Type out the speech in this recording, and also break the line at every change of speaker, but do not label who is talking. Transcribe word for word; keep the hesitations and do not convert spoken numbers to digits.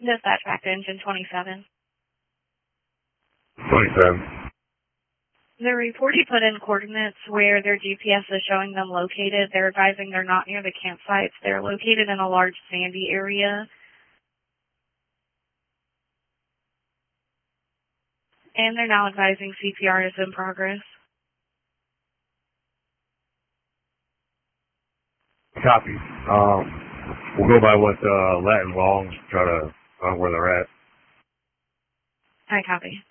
Dispatch back to engine twenty-seven.
twenty-seven.
The report you put in coordinates where their G P S is showing them located. They're advising they're not near the campsites. They're located in a large sandy area. And they're now advising C P R is in progress.
Copy. Um, we'll go by what uh, Latin longs, try to find where they're at.
I copy.